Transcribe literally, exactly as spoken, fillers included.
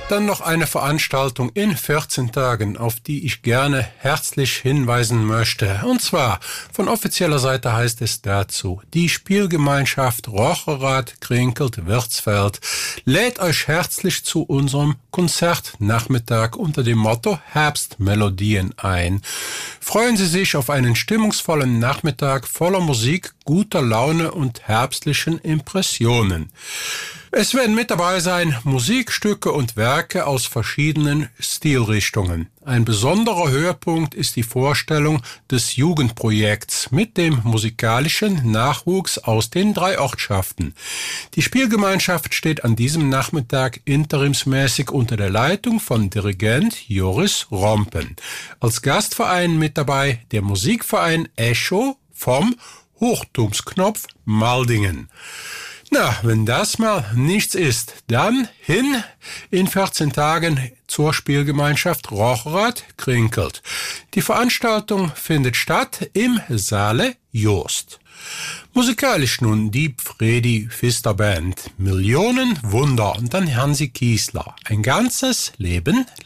Dann noch eine Veranstaltung in vierzehn Tagen, auf die ich gerne herzlich hinweisen möchte. Und zwar, von offizieller Seite heißt es dazu, die Spielgemeinschaft Rocherath Krinkelt-Wirtsfeld lädt euch herzlich zu unserem Konzertnachmittag unter dem Motto Herbstmelodien ein. Freuen Sie sich auf einen stimmungsvollen Nachmittag voller Musik, guter Laune und herbstlichen Impressionen. Es werden mit dabei sein Musikstücke und Werke aus verschiedenen Stilrichtungen. Ein besonderer Höhepunkt ist die Vorstellung des Jugendprojekts mit dem musikalischen Nachwuchs aus den drei Ortschaften. Die Spielgemeinschaft steht an diesem Nachmittag interimsmäßig unter der Leitung von Dirigent Joris Rompen. Als Gastverein mit dabei der Musikverein Echo vom Hochtumsknopf Maldingen. Na, wenn das mal nichts ist, dann hin in vierzehn Tagen zur Spielgemeinschaft Rocherath Krinkelt. Die Veranstaltung findet statt im Saale Joost. Musikalisch nun die Fredi Pfister Band, Millionen Wunder und dann Hansi Kiesler. Ein ganzes Leben